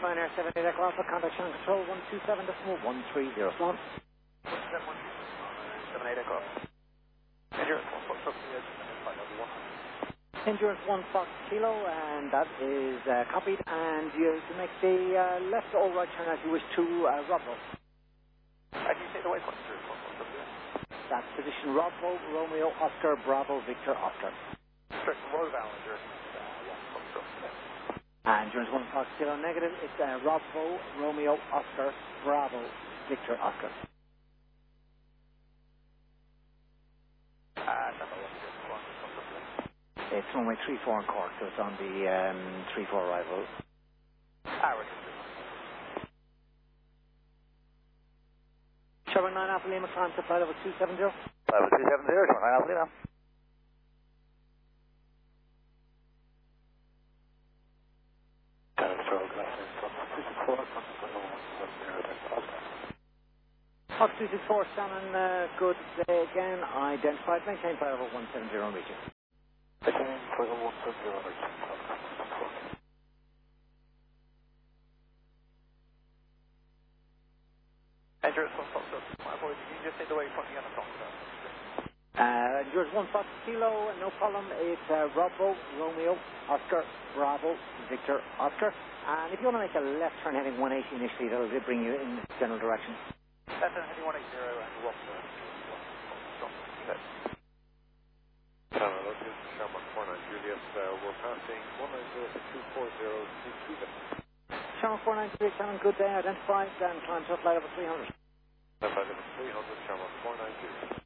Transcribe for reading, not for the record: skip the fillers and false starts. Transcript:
Ryanair 78 Echo Alpha, contact channel control 127.130. Slot. 78 Echo Alpha. Endurance 1 Fox up to the edge and then flight level 100. Endurance 1 Fox Kilo, and that is copied, and you can make the left or right turn as you wish to Robbo. Can you take the waypoint through 1 Fox up to the edge? That's position Robbo, Romeo, Oscar, Bravo, Victor, Oscar. Correct, Royal Vowel endurance 1 Fox up to the edge. And endurance 1 Fox Kilo negative, it's Robbo, Romeo, Oscar, Bravo, Victor, Oscar. It's runway 34 in Cork, so it's on the 3-4 arrival. Sherman 9 Alpha Lima, climb to flight level 270. Flight level 270, Sherman 9 Alpha Lima. Fox 264, Shannon, good day again. Identified, maintain flight level 170 on reaching. Maintain flight level 170 on reaching. Endurance 1 Fox up. My boy, can you just take the waypoint again and talk about it? Endurance 1 Fox Kilo, no problem. It's Robbo, Romeo, Oscar, Bravo, Victor, Oscar. And if you want to make a left turn heading 180 initially, that'll bring you in general direction. Left turn heading 180 and Rockford. Channel, this is Shamrock 49 Juliet. We're passing 190 240 Channel 493, Shannon, good day. Identified and climb to flight level 300. Flight level 300, Shamrock 49 Juliet.